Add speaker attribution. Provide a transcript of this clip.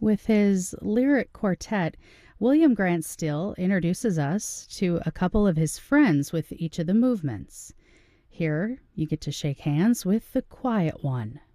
Speaker 1: With his lyric quartet, William Grant Still introduces us to a couple of his friends with each of the movements. Here, you get to shake hands with the quiet one.